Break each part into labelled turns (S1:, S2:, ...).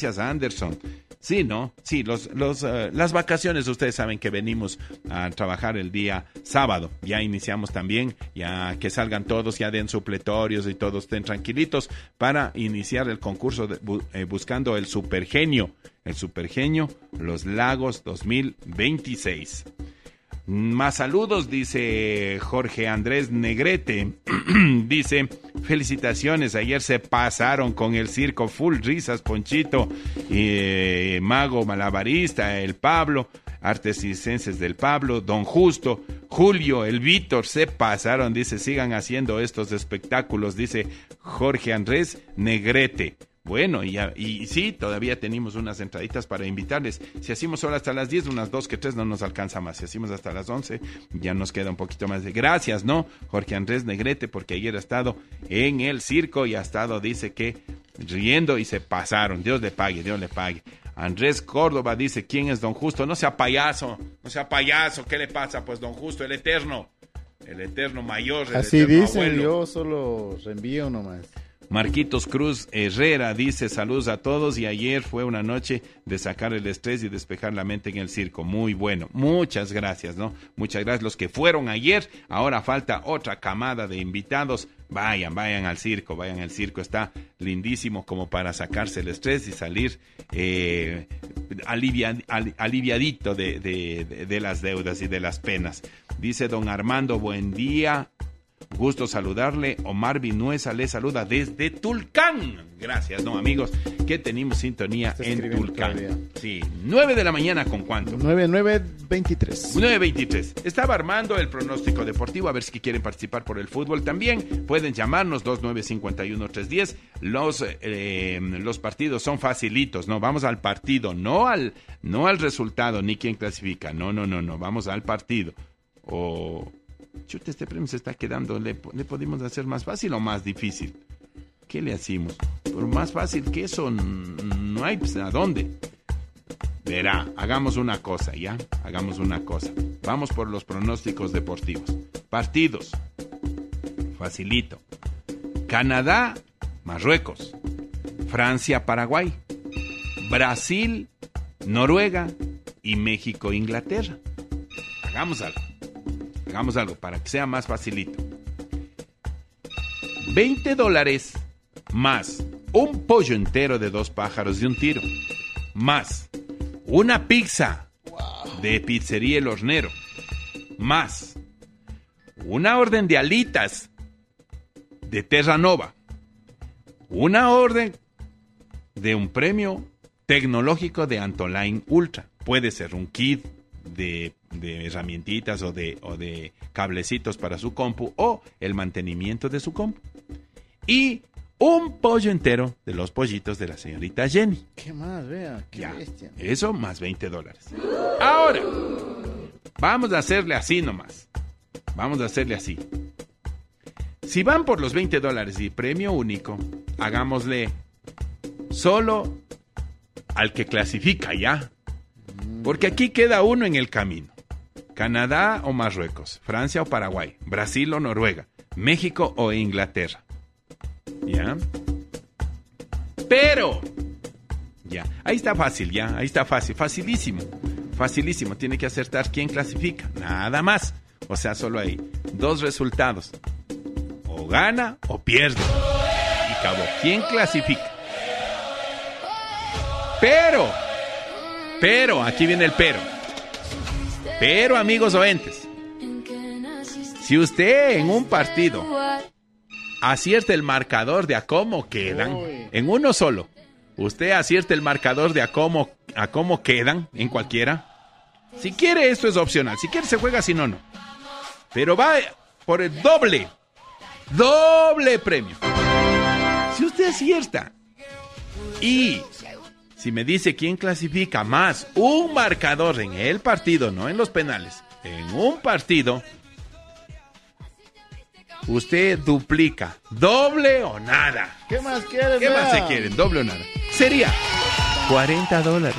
S1: Gracias, Anderson. Sí, ¿no? Sí, las vacaciones, ustedes saben que venimos a trabajar el día sábado. Ya iniciamos también, ya que salgan todos, ya den supletorios y todos estén tranquilitos para iniciar el concurso buscando el Supergenio. El Supergenio Los Lagos 2026. Más saludos, dice Jorge Andrés Negrete. Dice, felicitaciones, ayer se pasaron con el circo, full risas, Ponchito, Mago Malabarista, el Pablo, Artes Circenses del Pablo, Don Justo, Julio, el Víctor, se pasaron, dice, sigan haciendo estos espectáculos, dice Jorge Andrés Negrete. Bueno, y sí, todavía tenemos unas entraditas para invitarles. Si hacemos solo hasta las 10, unas 2 que 3 no nos alcanza más. Si hacemos hasta las 11, ya nos queda un poquito más de gracias, ¿no? Jorge Andrés Negrete, porque ayer ha estado en el circo y ha estado, dice que, riendo y se pasaron. Dios le pague, Dios le pague. Andrés Córdoba dice, ¿quién es Don Justo? No sea payaso, ¿qué le pasa? Pues Don Justo, el eterno mayor. El
S2: así
S1: eterno
S2: dicen,
S1: abuelo.
S2: yo solo reenvío nomás.
S1: Marquitos Cruz Herrera dice, saludos a todos, y ayer fue una noche de sacar el estrés y despejar la mente en el circo. Muy bueno, muchas gracias, ¿no? Muchas gracias los que fueron ayer. Ahora falta otra camada de invitados. Vayan al circo, está lindísimo como para sacarse el estrés y salir aliviadito de las deudas y de las penas. Dice don Armando, buen día. Gusto saludarle. Omar Vinuesa le saluda desde Tulcán. Gracias, ¿no, amigos? Que tenemos sintonía en Tulcán. Todavía. Sí, 9 de la mañana, ¿con cuánto?
S2: 9:23.
S1: 9:23. Estaba armando el pronóstico deportivo, a ver si quieren participar por el fútbol también. Pueden llamarnos 2951-310. Los partidos son facilitos, ¿no? Vamos al partido, no al resultado, ni quién clasifica. No. Vamos al partido. Chuta, este premio se está quedando. ¿Le podemos hacer más fácil o más difícil? ¿Qué le hacemos? Pero más fácil que eso no hay, pues, ¿a dónde? Verá, hagamos una cosa, ¿ya? Vamos por los pronósticos deportivos. Partidos. Facilito. Canadá, Marruecos. Francia, Paraguay. Brasil, Noruega. Y México, Inglaterra. Hagamos algo para que sea más facilito. $20 más un pollo entero de 2 pájaros de un tiro, más una pizza de Pizzería El Hornero, más una orden de alitas de Terranova, una orden de un premio tecnológico de Antoline Ultra. Puede ser un kit de herramientitas o de cablecitos para su compu o el mantenimiento de su compu. Y un pollo entero de los pollitos de la señorita Jenny.
S2: ¿Qué más? Vea, qué bestia.
S1: Eso más $20. Ahora, vamos a hacerle así nomás. Si van por los $20 y premio único, hagámosle solo al que clasifica, ¿ya? Porque aquí queda uno en el camino. Canadá o Marruecos, Francia o Paraguay, Brasil o Noruega, México o Inglaterra. ¿Ya? Pero, ya, ahí está fácil, facilísimo. Tiene que acertar quién clasifica, nada más. O sea, solo hay 2 resultados. O gana o pierde. Y acabó. ¿Quién clasifica? Pero, aquí viene el pero. Pero, amigos oentes, si usted en un partido acierta el marcador de a cómo quedan, en uno solo, usted acierta el marcador de a cómo quedan, en cualquiera, si quiere esto es opcional, si quiere se juega, si no, no. Pero va por el doble premio. Si usted acierta y si me dice quién clasifica más un marcador en el partido, no en los penales, en un partido, usted duplica, doble o nada.
S2: ¿Qué más quieren?
S1: ¿Qué más se quieren? Doble o nada. Sería $40.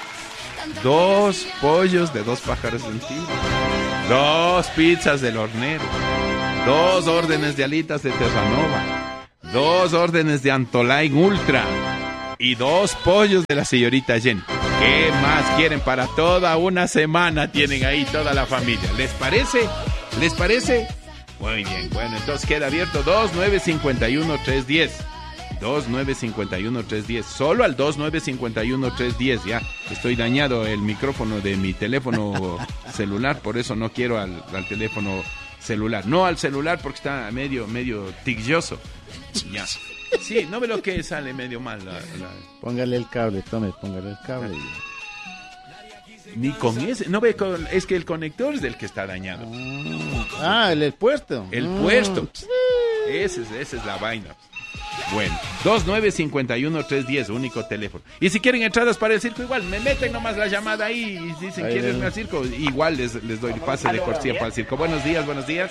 S1: 2 pollos de 2 pájaros de un tiro. 2 pizzas del hornero. 2 órdenes de alitas de Terranova. 2 órdenes de Antoline Ultra. y 2 pollos de la señorita Jenny. ¿Qué más quieren para toda una semana? Tienen ahí toda la familia. ¿Les parece? ¿Les parece? Muy bien, bueno, entonces queda abierto 2951-310. 2951-310. Solo al 2951-310. Ya estoy dañado el micrófono de mi teléfono celular, por eso no quiero al teléfono celular. No al celular porque está medio tigilloso. Ya. Sí, no ve lo que sale medio mal.
S2: Póngale el cable, póngale el cable.
S1: Ni con ese, no ve, es que el conector es del que está dañado.
S2: El puerto.
S1: El puerto. Esa es la vaina. Bueno, 2951-310, único teléfono. Y si quieren entradas para el circo, igual, me meten nomás la llamada ahí y dicen quieren irme al circo, igual les doy el pase de cortesía para el circo. Buenos días, buenos días.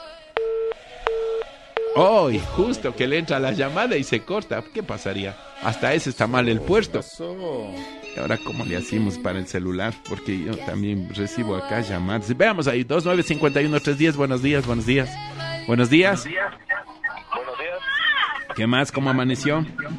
S1: Y justo que le entra la llamada y se corta. ¿Qué pasaría? Hasta ese está mal el puerto. ¿Y ahora cómo le hacemos para el celular? Porque yo también recibo acá llamadas. Veamos ahí, 2951-310, buenos días, buenos días. Buenos días.
S3: Buenos días.
S1: ¿Qué más? ¿Cómo amaneció?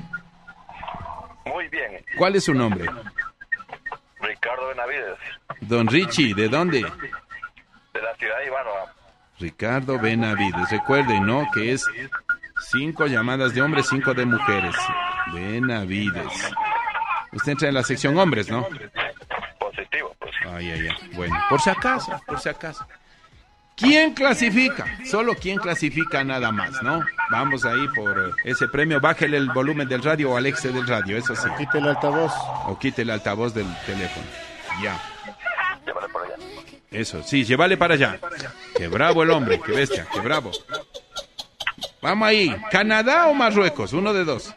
S3: Muy bien.
S1: ¿Cuál es su nombre?
S3: Ricardo Benavides.
S1: Don Richie, ¿de dónde?
S3: De la ciudad de Ibarra.
S1: Ricardo Benavides. Recuerden, ¿no? Que es 5 llamadas de hombres, 5 de mujeres. Benavides. Usted entra en la sección hombres, ¿no?
S3: Positivo, pues.
S1: Ay. Bueno, por si acaso. ¿Quién clasifica? Solo quien clasifica nada más, ¿no? Vamos ahí por ese premio. Bájele el volumen del radio o alexe del radio, eso sí.
S2: Quite el altavoz.
S1: O quite el altavoz del teléfono. Ya.
S3: Llévale por allá.
S1: Eso, sí, llévale para allá. Qué bravo el hombre, qué bestia, qué bravo. Vamos ahí. ¿Canadá o Marruecos? Uno de dos.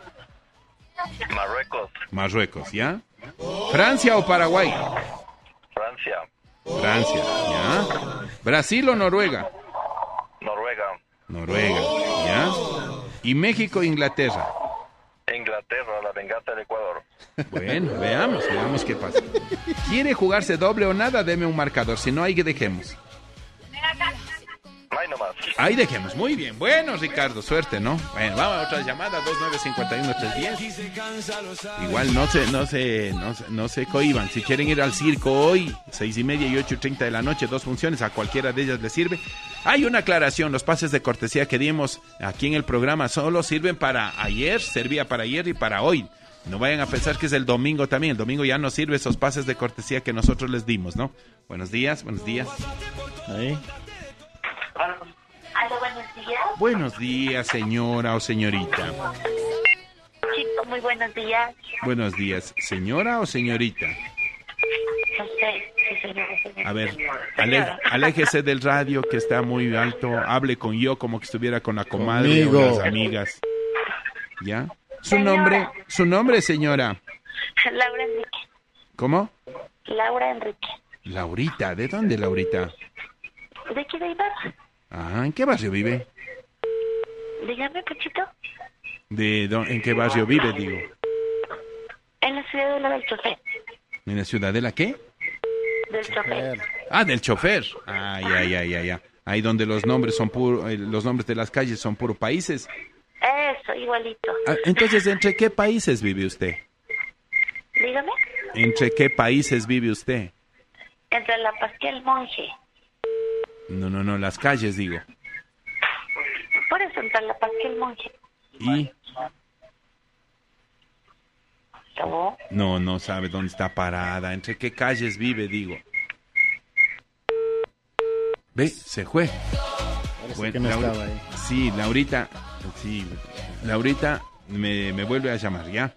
S1: Marruecos, ¿ya? ¿Francia o Paraguay? Francia, ¿ya? ¿Brasil o Noruega? Noruega, ¿ya? ¿Y México e Inglaterra?
S3: Inglaterra, la venganza del Ecuador.
S1: Bueno, veamos qué pasa. ¿Quiere jugarse doble o nada? Deme un marcador, si no, ahí que dejemos.
S3: Ahí nomás.
S1: Ahí dejemos, muy bien. Bueno, Ricardo, suerte, ¿no? Bueno, vamos a otra llamada, 2951-310. Igual no se cohiban. Si quieren ir al circo hoy, 6:30 y 8:30 de la noche, 2 funciones, a cualquiera de ellas les sirve. Hay una aclaración, los pases de cortesía que dimos aquí en el programa solo sirven para ayer, servía para ayer y para hoy. No vayan a pensar que es el domingo también. El domingo ya no sirve esos pases de cortesía que nosotros les dimos, ¿no? Buenos días.
S2: Ahí.
S4: Aló, buenos días.
S1: Buenos días, señora o señorita.
S4: Chico, muy buenos días.
S1: Buenos días, señora o señorita.
S4: No sé, sí, señora.
S1: A ver, aléjese del radio que está muy alto. Hable con yo como que estuviera con la comadre o las amigas. ¿Ya? Su nombre, señora.
S4: Laura Enrique.
S1: ¿Cómo?
S4: Laura Enrique.
S1: Laurita, ¿de dónde, Laurita?
S4: ¿De aquí de Ibarra?
S1: ¿En qué barrio vive?
S4: Dígame, Pechito.
S1: ¿En qué barrio vive, digo?
S4: En la ciudadela del chofer.
S1: ¿En la ciudadela qué?
S4: Del chofer.
S1: Del chofer. Ya. Ahí donde los nombres son los nombres de las calles son puro países.
S4: Eso, igualito.
S1: Entonces, ¿entre qué países vive usted?
S4: Dígame.
S1: ¿Entre qué países vive usted?
S4: Entre La Paz y el Monje.
S1: No, las calles, digo.
S4: Por eso, entre La Paz y el Monje.
S1: ¿Y?
S4: ¿No?
S1: No sabe dónde está parada. ¿Entre qué calles vive, digo? Ve, se fue.
S2: Bueno, que no estaba ahí.
S1: Sí, Laurita me vuelve a llamar, ¿ya?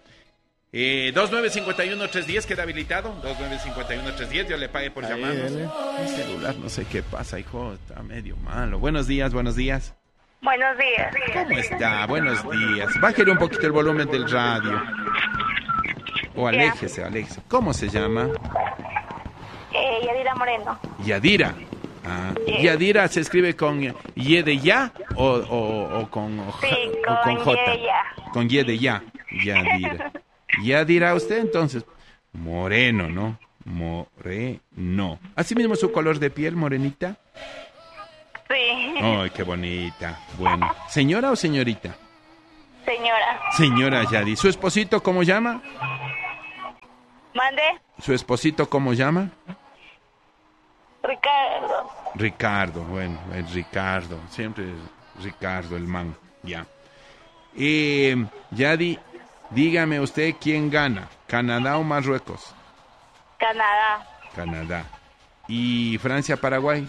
S1: 2951-310 queda habilitado. 2951-310, yo le pagué por llamarnos. Mi celular, no sé qué pasa, hijo, está medio malo. Buenos días.
S4: Buenos días.
S1: ¿Cómo está? Buenos días. Bájale un poquito el volumen del radio. O aléjese. ¿Cómo se llama?
S4: Yadira Moreno.
S1: Yadira. Yadira se escribe con Y de ya o con J. Con Y de ya. Yadira. Yadira usted entonces. Moreno, ¿no? Moreno. ¿Así mismo su color de piel, morenita?
S4: Sí.
S1: Ay, qué bonita. Bueno. ¿Señora o señorita?
S4: Señora.
S1: Señora Yadi. ¿Su esposito cómo llama?
S4: ¿Mande?
S1: ¿Su esposito cómo llama?
S4: Ricardo.
S1: Ricardo, bueno, es Ricardo. Siempre es Ricardo el man. Ya. Yadi, dígame usted quién gana, ¿Canadá o Marruecos?
S4: Canadá.
S1: Canadá. ¿Y Francia-Paraguay?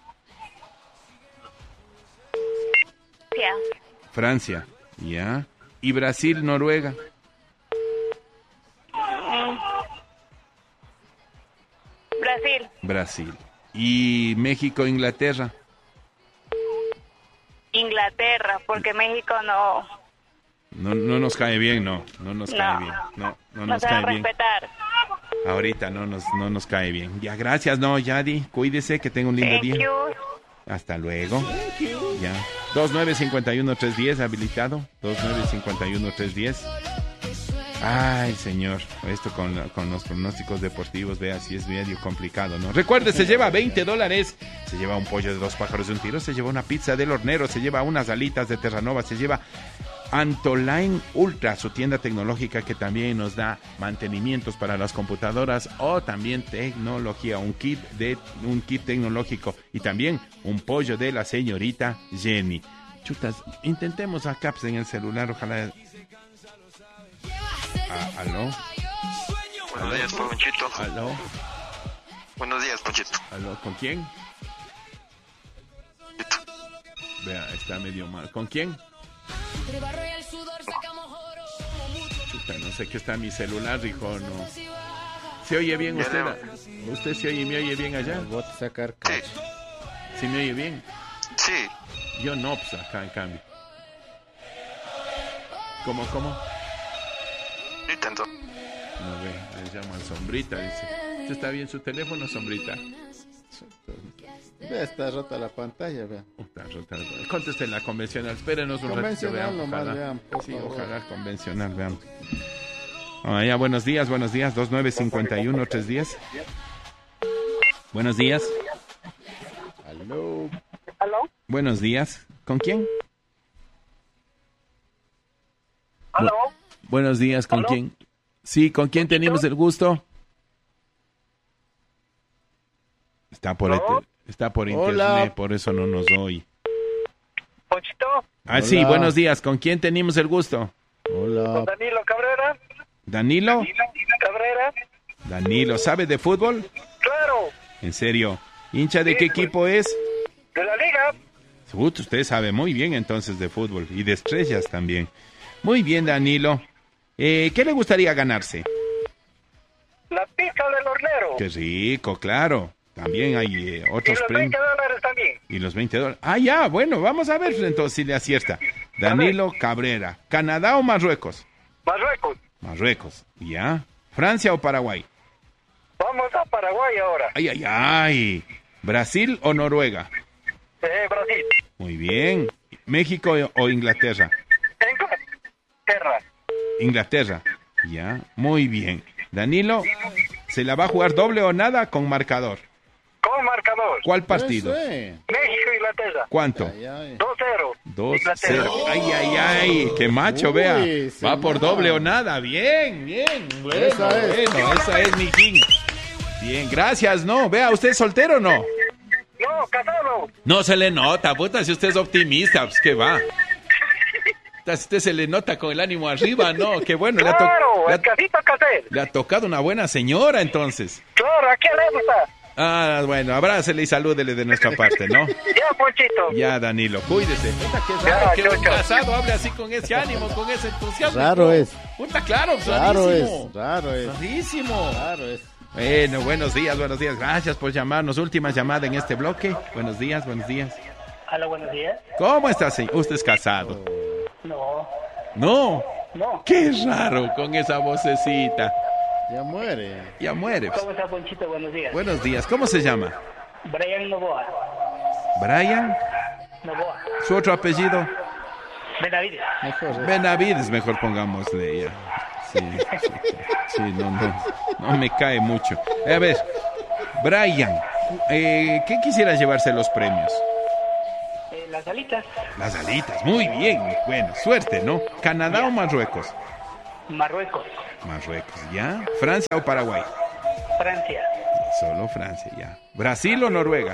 S4: Ya.
S1: Francia, ya. ¿Y Brasil-Noruega?
S4: Brasil.
S1: Brasil. ¿Y México-Inglaterra?
S4: Inglaterra, porque México no
S1: No nos cae bien, no nos cae bien. No nos
S4: se va a
S1: cae bien.
S4: respetar.
S1: Ahorita no nos cae bien. Ya, gracias, Yadi. Cuídese, que tenga un lindo
S4: Thank
S1: día.
S4: you.
S1: Hasta luego. Ya. 2951-310 habilitado. 2951-310. Ay, señor. Esto con los pronósticos deportivos, vea si es medio complicado, ¿no? Recuerde, se lleva $20. Se lleva un pollo de 2 pájaros de un tiro. Se lleva una pizza del hornero. Se lleva unas alitas de Terranova. Se lleva Antoline Ultra, su tienda tecnológica que también nos da mantenimientos para las computadoras o también tecnología, un kit tecnológico y también un pollo de la señorita Jenny. Chutas, intentemos a Caps en el celular, ojalá. ¿Aló?
S3: Buenos días, Ponchito.
S1: ¿Aló?
S3: Buenos días, Ponchito.
S1: ¿Aló? ¿Con quién? Vea, está medio mal. ¿Con quién? Chuta, no sé qué está mi celular, dijo, no. ¿Se oye bien usted? ¿Usted me oye bien allá?
S2: Voy a sacar
S3: Sí.
S1: ¿Sí me oye bien?
S3: Sí.
S1: Yo no, pues acá en cambio. ¿Cómo?
S3: Intento.
S1: No ve, le llaman Sombrita, dice. ¿Usted está bien su teléfono, Sombrita?
S2: Vea, está rota la pantalla, vea.
S1: Está rota. Conteste la convencional, espérenos un ratito,
S2: Convencional
S1: veamos.
S2: nomás,
S1: Ojalá.
S2: vean, por
S1: Sí,
S2: favor.
S1: ojalá convencional, veamos. Ya, buenos días, 2951-310. Buenos días.
S2: Aló.
S4: ¿Aló?
S1: Buenos días. ¿Con quién?
S4: ¿Aló?
S1: Buenos días, ¿con
S4: ¿Aló?
S1: quién? Sí, ¿con quién tenemos el gusto? Está por
S2: Hola.
S1: internet, por eso no nos oye.
S3: Ponchito,
S1: Ah, sí,
S2: Hola.
S1: buenos días. ¿Con quién tenemos el gusto?
S2: Hola.
S3: Danilo Cabrera.
S1: ¿Danilo?
S3: Cabrera.
S1: Danilo, ¿sabe de fútbol?
S3: Claro,
S1: En serio. ¿Hincha de qué equipo es?
S3: de la liga.
S1: Usted sabe muy bien entonces de fútbol y de estrellas también. Muy bien, Danilo. ¿Qué le gustaría ganarse?
S3: La pizza del hornero.
S1: Qué rico, claro. También hay
S3: Y
S1: otros
S3: los
S1: premios.
S3: $20 también.
S1: Y los $20. Ah, ya, bueno, vamos a ver entonces si le acierta. Danilo Cabrera. ¿Canadá o Marruecos?
S3: Marruecos.
S1: Marruecos. ¿Ya? ¿Francia o Paraguay?
S3: Vamos a Paraguay ahora.
S1: Ay, ay, ay. ¿Brasil o Noruega?
S3: Brasil.
S1: Muy bien. ¿México o Inglaterra?
S3: Inglaterra.
S1: Inglaterra. Ya, muy bien. Danilo, ¿se la va a jugar doble o nada con marcador?
S3: Con marcador.
S1: ¿Cuál partido?
S2: Eso es.
S3: México, Inglaterra.
S1: ¿Cuánto?
S2: Ay, ay.
S3: 2-0. Inglaterra.
S1: 2-0. Ay, ay, ay. Qué macho,
S2: Uy,
S1: vea.
S2: se
S1: Va por
S2: va.
S1: doble o nada. Bien, bien. Bueno, esa es mi king. Bien, gracias. No, vea, ¿usted es soltero o no?
S3: No, casado.
S1: No se le nota, puta, si usted es optimista, pues qué va. A usted se le nota con el ánimo arriba, ¿no? Qué bueno,
S3: Claro, el casito casero.
S1: le ha tocado una buena señora, entonces.
S3: Claro, ¿a quién le gusta?
S1: Ah, bueno, abrácele y salúdele de nuestra parte, ¿no?
S3: Ya, Ponchito.
S1: Ya, Danilo, cuídese. Puta, qué
S3: Ya,
S1: raro que
S3: chau,
S1: un
S3: chau.
S1: casado hable así con ese ánimo, con ese entusiasmo.
S2: Raro es.
S1: Puta, claro,
S2: Raro
S1: rarísimo.
S2: es. Raro es.
S1: Rarísimo.
S2: Raro es.
S1: Bueno, buenos días. Gracias por llamarnos. Última llamada en este bloque. Buenos días.
S5: Hola, buenos días.
S1: ¿Cómo está, señor? Usted es casado.
S5: No,
S1: No.
S5: no.
S1: Qué raro con esa vocecita.
S2: Ya muere.
S1: Ya muere.
S5: ¿Cómo está, Ponchito? Buenos días.
S1: Buenos días. ¿Cómo se llama?
S5: Brian Novoa.
S1: Brian.
S5: Novoa.
S1: Su otro apellido.
S5: Benavides.
S2: Mejor es.
S1: Benavides, mejor pongámosle ya. Sí, no me cae mucho. A ver, Brian, ¿qué quisiera llevarse los premios?
S5: Las alitas.
S1: Las alitas, muy bien. Bueno, suerte, ¿no? ¿Canadá o Marruecos?
S5: Marruecos.
S1: Marruecos, ¿ya? ¿Francia o Paraguay?
S5: Francia.
S1: Solo Francia, ya. ¿Brasil o Noruega?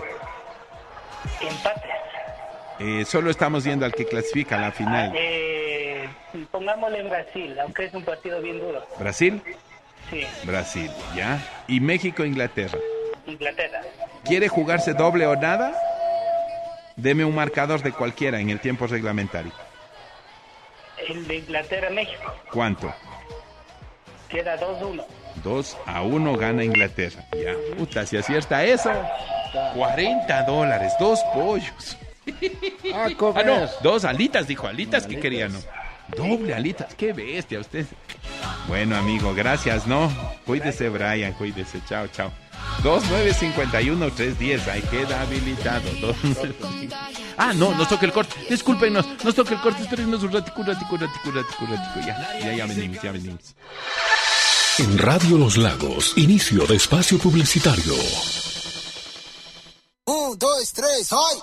S5: Empates.
S1: Solo estamos viendo al que clasifica a la final.
S5: Pongámosle en Brasil, aunque es un partido bien duro.
S1: ¿Brasil?
S5: Sí.
S1: Brasil, ¿ya? ¿Y México, Inglaterra?
S5: Inglaterra.
S1: ¿Quiere jugarse doble o nada? Deme un marcador de cualquiera en el tiempo reglamentario.
S5: El de Inglaterra-México.
S1: ¿Cuánto?
S5: Queda 2-1.
S1: 2-1 gana Inglaterra. Ya, puta, si acierta eso. $40, 2 pollos. No, 2 alitas, dijo, alitas que quería, no. Doble alitas, qué bestia usted. Bueno, amigo, gracias, ¿no? Cuídese, Brian, cuídese, chao, chao. 2951-310, ahí queda habilitado. No, nos toca el corte, discúlpenos, nos toca el corte, espérenos un ratico, ya venimos.
S6: En Radio Los Lagos, inicio de espacio publicitario.
S7: 1, 2, 3, ¡ay!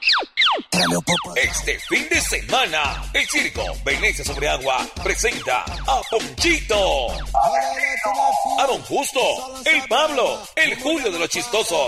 S8: Este fin de semana, el circo Venecia sobre Agua presenta a Ponchito, a Don Justo, el Pablo, el Julio de los Chistosos,